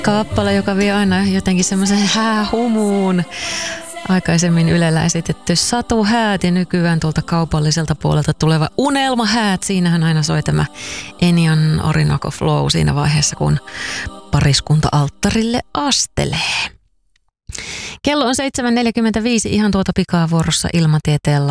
Kappale, joka vie aina jotenkin semmoisen häähumuun. Aikaisemmin Ylellä esitetty Satu Häät ja nykyään tuolta kaupalliselta puolelta tuleva Unelma Häät. Siinähän aina soi tämä Enion Orinoco Flow siinä vaiheessa, kun pariskunta alttarille astelee. Kello on 7.45, ihan tuota pikaa vuorossa ilmatieteen